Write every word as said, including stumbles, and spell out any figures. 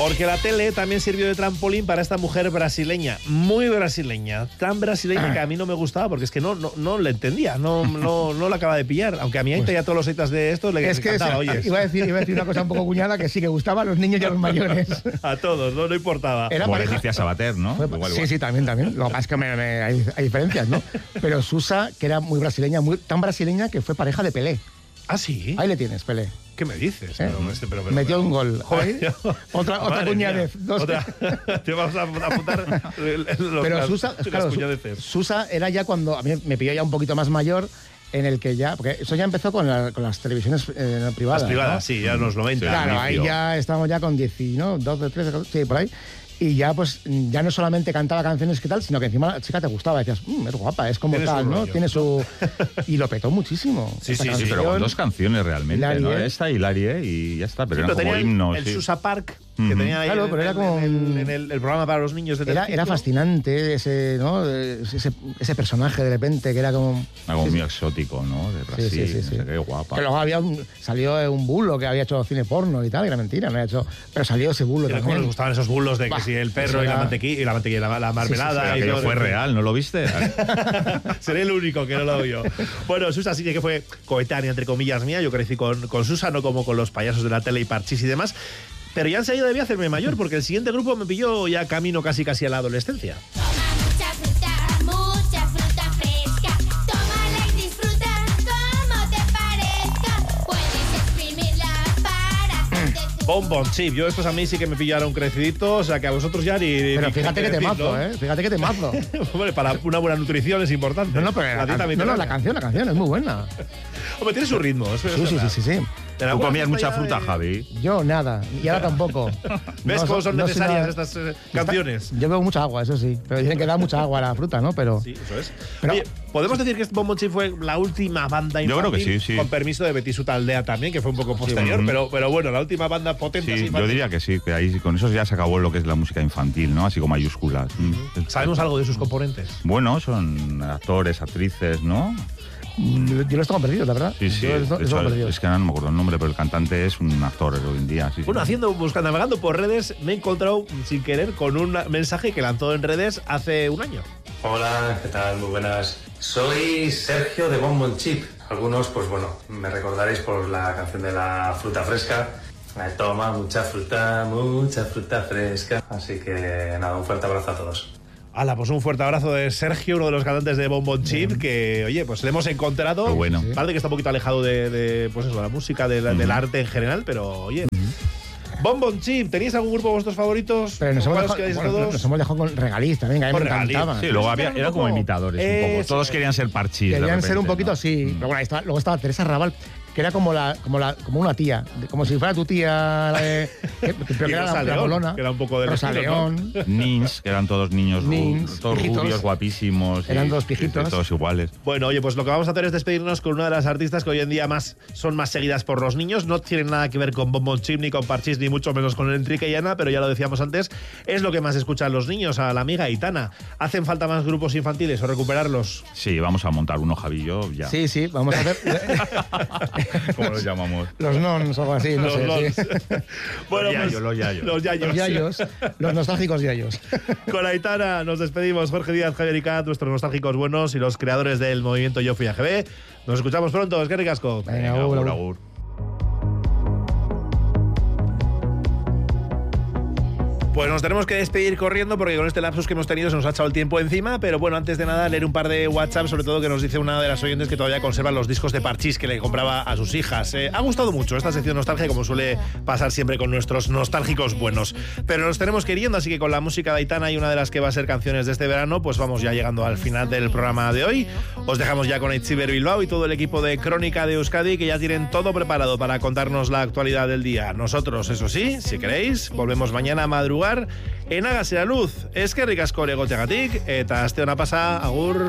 Porque la tele también sirvió de trampolín para esta mujer brasileña, muy brasileña, tan brasileña que a mí no me gustaba porque es que no, no, no le entendía, no, no, no la acaba de pillar. Aunque a mi Aita pues, y a todos los Aitas de estos le es que encantaba, oye. Iba a, decir, iba a decir una cosa un poco cuñada que sí que gustaba a los niños y a los mayores. A todos, no, no importaba. Era Como Leticia Sabater, ¿no? Fue, igual, sí, igual. sí, también, también. Lo que pasa es que me, me, hay, hay diferencias, ¿no? Pero Susa, que era muy brasileña, muy, tan brasileña que fue pareja de Pelé. ¿Ah, sí? Ahí le tienes, Pelé. ¿Qué me dices? ¿Eh? Pero, este, pero, pero, Metió pero, un gol. Joder, otra otra cuñadez. Otra. Te vamos a apuntar los, pero las, Susa, las claro, cuñadeces. Susa era ya cuando a mí me pilló ya un poquito más mayor, en el que ya, porque eso ya empezó con, la, con las televisiones eh, privadas. Las privadas, ¿no? sí, ya en los noventa. Claro, ahí ya estábamos ya con diez, ¿no? doce, trece, sí, por ahí. Y ya, pues, ya no solamente cantaba canciones que tal, sino que encima la chica te gustaba. Decías, mmm, es guapa, es como tal, ¿no? Tiene su... Y lo petó muchísimo. Sí, sí, sí, pero con dos canciones realmente, Hilarie, ¿no? Esta y Hilarie y ya está, pero sí, eran pero como el, himnos. El sí. Susa Park, que uh-huh. tenía ahí claro, en, pero era como... en, en el, el programa para los niños de era, era fascinante ese, ¿no? Ese, ese personaje de repente que era como... Algo sí, muy sí. exótico, ¿no? De Brasil, sí, sí, sí, sí. No sé qué guapa. Que luego había un, salió un bulo que había hecho cine porno y tal, y era mentira, no había hecho... Pero salió ese bulo sí, también. Les gustaban esos bulos de que bah, si el perro y la mantequilla, y la mantequilla, la, la marmelada... Sí, sí, sí, y todo fue real, ¿no lo viste? Seré el único que no lo vio. Bueno, Susa sí que fue coetánea, entre comillas, mía. Yo crecí con, con Susa, no como con los payasos de la tele y Parchís y demás. Pero ya enseguida debía hacerme mayor, porque el siguiente grupo me pilló ya camino casi casi a la adolescencia. Bon Bon Chip. Yo estos a mí sí que me pillaron crecidito, o sea que a vosotros ya ni... Pero ni fíjate que te mazo, ¿no? ¿eh? Fíjate que te mazo. Hombre, para una buena nutrición es importante. No, no, pero la, can... no, no, la canción, la canción es muy buena. Hombre, tiene su ritmo. Sí, sí, sí, sí, sí. ¿Tú comías mucha fruta, de... Javi? Yo nada, y ahora tampoco. ¿Ves no, cómo son no necesarias una... estas eh, canciones? Yo bebo mucha agua, eso sí. Pero dicen que da mucha agua a la fruta, ¿no? Pero... Sí, eso es. Pero... Oye, ¿podemos decir que Bon Bon Chip fue la última banda infantil? Yo creo que sí, sí. Con permiso de Betty Suta Aldea también, que fue un poco posterior, sí, pero, pero bueno, la última banda potente. Sí, yo diría que sí, que ahí con eso ya se acabó lo que es la música infantil, ¿no? Así con mayúsculas. Uh-huh. ¿Sabemos algo de sus componentes? Bueno, son actores, actrices, ¿no? Yo los tengo perdidos, la verdad. Sí, sí. Yo los, de los hecho, es que ahora no me acuerdo el nombre, pero el cantante es un actor hoy en día. Sí, bueno, sí. haciendo, buscando, navegando por redes, me he encontrado sin querer con un mensaje que lanzó en redes hace un año. Hola, ¿qué tal? Muy buenas. Soy Sergio de Bon Bon Chip. Algunos, pues bueno, me recordaréis por la canción de la fruta fresca. Toma mucha fruta, mucha fruta fresca. Así que nada, un fuerte abrazo a todos. Hala, pues un fuerte abrazo de Sergio, uno de los cantantes de Bon Bon Chip, que, oye, pues le hemos encontrado. Qué bueno. Parece que está un poquito alejado de, de pues eso, la música, de, uh-huh. del arte en general, pero, oye. Uh-huh. Bon Bon Chip, ¿tenéis algún grupo de vuestros favoritos? Pero nos hemos, dejado, bueno, todos? nos hemos dejado con Regalís también, que a mí me encantaba. Sí, luego había, era como imitadores eh, un poco. Todos sí, querían ser Parchís. Querían repente, ser un poquito, ¿no? sí. Mm. Pero bueno, ahí estaba, luego estaba Teresa Raval, que era como la, como la, como una tía, como si fuera tu tía, eh, que, pero que era la, la molona. Que era un poco de Rosa León, ¿no? Nins, que eran todos niños, Nins, todos pijitos, rubios, guapísimos. Eran y, dos pijitos. Y, todos iguales. Bueno, oye, pues lo que vamos a hacer es despedirnos con una de las artistas que hoy en día más son más seguidas por los niños. No tienen nada que ver con Bon Bon Chip, ni con Parchís, ni mucho menos con Enrique y Ana, pero ya lo decíamos antes, es lo que más escuchan los niños, a la amiga Aitana. ¿Hacen falta más grupos infantiles o recuperarlos? Sí, vamos a montar uno, Javillo, ya. Sí, sí, vamos a hacer... ¿Cómo los llamamos? Los nons o algo así, no los sé. Sí. Bueno, los, yayos, pues, los yayos. Los yayos. Los yayos. Los nostálgicos yayos. Con Aitana nos despedimos. Jorge Díaz, Javier Icat, nuestros nostálgicos buenos y los creadores del movimiento Yo Fui a G B. Nos escuchamos pronto. Es que ricasco. Venga, Venga, agur, agur. agur. Pues nos tenemos que despedir corriendo porque con este lapsus que hemos tenido se nos ha echado el tiempo encima, pero bueno, antes de nada leer un par de WhatsApp, sobre todo que nos dice una de las oyentes que todavía conservan los discos de Parchís que le compraba a sus hijas. Eh, ha gustado mucho esta sección nostalgia, como suele pasar siempre con nuestros nostálgicos buenos. Pero nos tenemos que ir yendo, así que con la música de Aitana y una de las que va a ser canciones de este verano, pues vamos ya llegando al final del programa de hoy. Os dejamos ya con Itziber Bilbao y todo el equipo de Crónica de Euskadi, que ya tienen todo preparado para contarnos la actualidad del día. Nosotros, eso sí, si queréis, volvemos mañana a madrugar en Hágase la Luz. Es que ricasco egoteagatik eta aste ona pasa, agur.